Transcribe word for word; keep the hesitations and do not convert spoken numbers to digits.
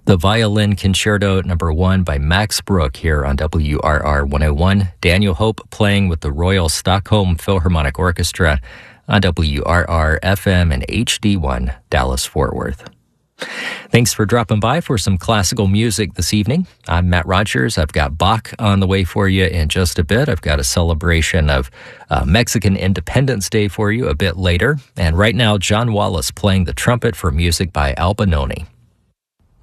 The Violin Concerto Number One by Max Bruch here on W R R one oh one. Daniel Hope playing with the Royal Stockholm Philharmonic Orchestra on W R R F M and H D one Dallas-Fort Worth. Thanks for dropping by for some classical music this evening. I'm Matt Rogers. I've got Bach on the way for you in just a bit. I've got a celebration of uh, Mexican Independence Day for you a bit later. And right now, John Wallace playing the trumpet for music by Al Bononi.